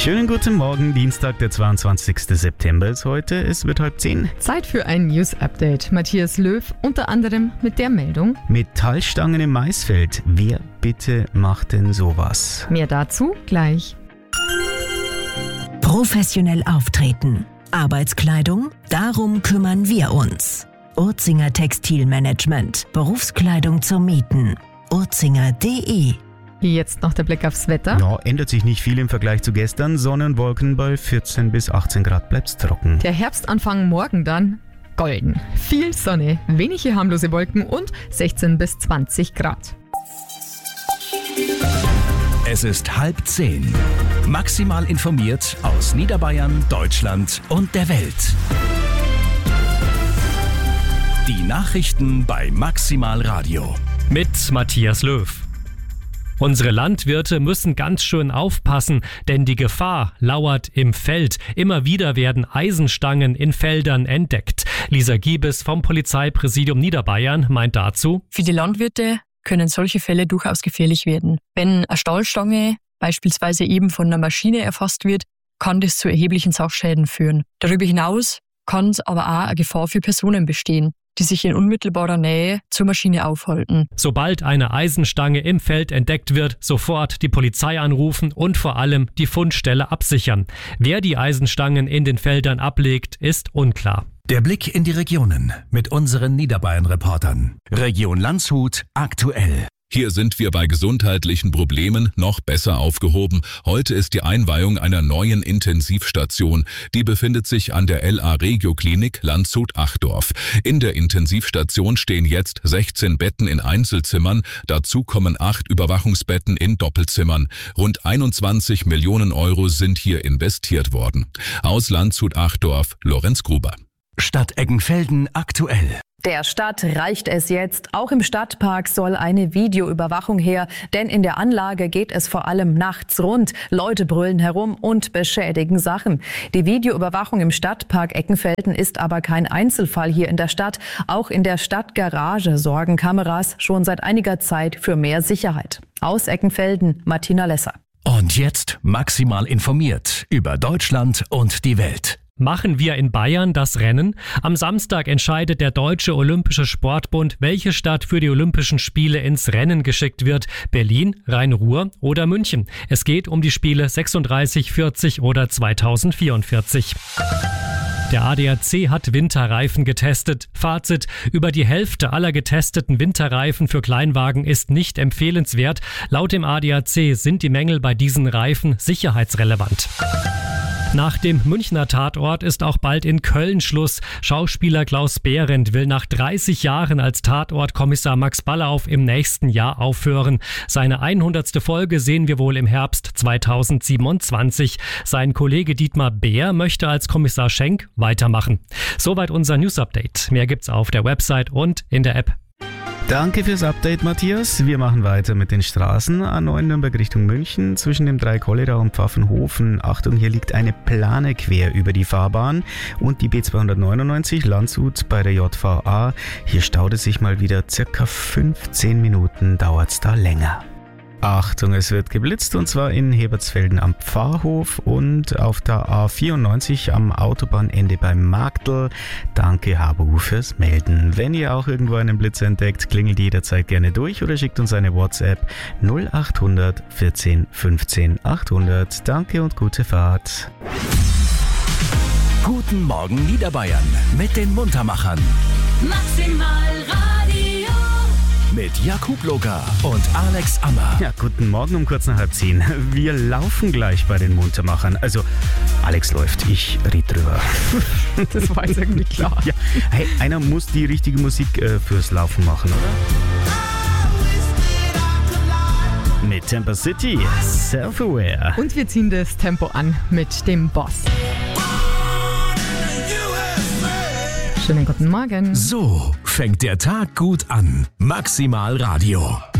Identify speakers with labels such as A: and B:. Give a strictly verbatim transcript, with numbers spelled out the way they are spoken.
A: Schönen guten Morgen, Dienstag, der zweiundzwanzigster September ist heute. Es wird halb zehn.
B: Zeit für ein News-Update. Matthias Löw unter anderem mit der Meldung:
A: Metallstangen im Maisfeld. Wer bitte macht denn sowas?
B: Mehr dazu gleich.
C: Professionell auftreten. Arbeitskleidung? Darum kümmern wir uns. Urzinger Textilmanagement. Berufskleidung zum Mieten. urzinger punkt de.
B: Jetzt noch der Blick aufs Wetter.
A: Ja, ändert sich nicht viel im Vergleich zu gestern. Sonne und Wolken bei vierzehn bis achtzehn Grad bleibt's trocken.
B: Der Herbstanfang morgen dann golden. Viel Sonne, wenige harmlose Wolken und sechzehn bis zwanzig Grad.
D: Es ist halb zehn. Maximal informiert aus Niederbayern, Deutschland und der Welt. Die Nachrichten bei Maximal Radio.
E: Mit Matthias Löw. Unsere Landwirte müssen ganz schön aufpassen, denn die Gefahr lauert im Feld. Immer wieder werden Eisenstangen in Feldern entdeckt. Lisa Giebes vom Polizeipräsidium Niederbayern meint dazu:
F: Für die Landwirte können solche Fälle durchaus gefährlich werden. Wenn eine Stahlstange beispielsweise eben von einer Maschine erfasst wird, kann das zu erheblichen Sachschäden führen. Darüber hinaus kann aber auch eine Gefahr für Personen bestehen, die sich in unmittelbarer Nähe zur Maschine aufhalten.
E: Sobald eine Eisenstange im Feld entdeckt wird, sofort die Polizei anrufen und vor allem die Fundstelle absichern. Wer die Eisenstangen in den Feldern ablegt, ist unklar.
D: Der Blick in die Regionen mit unseren Niederbayern-Reportern. Region Landshut aktuell.
G: Hier sind wir bei gesundheitlichen Problemen noch besser aufgehoben. Heute ist die Einweihung einer neuen Intensivstation. Die befindet sich an der L A Regio Klinik Landshut-Achdorf. In der Intensivstation stehen jetzt sechzehn Betten in Einzelzimmern. Dazu kommen acht Überwachungsbetten in Doppelzimmern. Rund einundzwanzig Millionen Euro sind hier investiert worden. Aus Landshut-Achdorf, Lorenz Gruber.
D: Stadt Eggenfelden aktuell.
H: Der Stadt reicht es jetzt. Auch im Stadtpark soll eine Videoüberwachung her, denn in der Anlage geht es vor allem nachts rund. Leute brüllen herum und beschädigen Sachen. Die Videoüberwachung im Stadtpark Eggenfelden ist aber kein Einzelfall hier in der Stadt. Auch in der Stadtgarage sorgen Kameras schon seit einiger Zeit für mehr Sicherheit. Aus Eggenfelden, Martina Lesser.
D: Und jetzt maximal informiert über Deutschland und die Welt.
E: Machen wir in Bayern das Rennen? Am Samstag entscheidet der Deutsche Olympische Sportbund, welche Stadt für die Olympischen Spiele ins Rennen geschickt wird. Berlin, Rhein-Ruhr oder München. Es geht um die Spiele sechsunddreißig, vierzig oder zweitausendvierundvierzig. Der A D A C hat Winterreifen getestet. Fazit: Über die Hälfte aller getesteten Winterreifen für Kleinwagen ist nicht empfehlenswert. Laut dem A D A C sind die Mängel bei diesen Reifen sicherheitsrelevant. Nach dem Münchner Tatort ist auch bald in Köln Schluss. Schauspieler Klaus Behrendt will nach dreißig Jahren als Tatortkommissar Max Ballauf im nächsten Jahr aufhören. Seine hundertste Folge sehen wir wohl im Herbst zweitausendsiebenundzwanzig. Sein Kollege Dietmar Beer möchte als Kommissar Schenk weitermachen. Soweit unser News-Update. Mehr gibt's auf der Website und in der App.
A: Danke fürs Update, Matthias. Wir machen weiter mit den Straßen. A neun Nürnberg Richtung München zwischen dem Dreikollerer und Pfaffenhofen. Achtung, hier liegt eine Plane quer über die Fahrbahn. Und die B zweihundertneunundneunzig Landshut bei der J V A. Hier staut es sich mal wieder. Circa fünfzehn Minuten dauert's da länger. Achtung, es wird geblitzt und zwar in Hebertsfelden am Pfarrhof und auf der A vierundneunzig am Autobahnende beim Marktl. Danke Habu fürs Melden. Wenn ihr auch irgendwo einen Blitz entdeckt, klingelt jederzeit gerne durch oder schickt uns eine WhatsApp null achthundert vierzehn fünfzehn achthundert. Danke und gute Fahrt.
D: Guten Morgen Niederbayern mit den Muntermachern.
I: Maximal Radio.
D: Mit Jakub Loga und Alex Ammer.
A: Ja, guten Morgen um kurz nach halb zehn. Wir laufen gleich bei den Muntermachern. Also, Alex läuft, ich red drüber.
B: Das war jetzt irgendwie klar.
A: Ja. Hey, einer muss die richtige Musik äh, fürs Laufen machen, oder? Mit Tampa City, Self-Aware.
B: Und wir ziehen das Tempo an mit dem Boss. Schönen guten Morgen.
D: So fängt der Tag gut an. Maximal Radio.